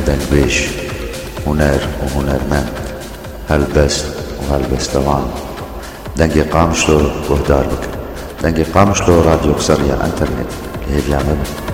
دنگ بيش هنر وهنرمند، هلبست وهلبستوان. دنگی قامشلو گهدار بکن، دنگی قامشلو رادیو سريع انترنت هي بيعمل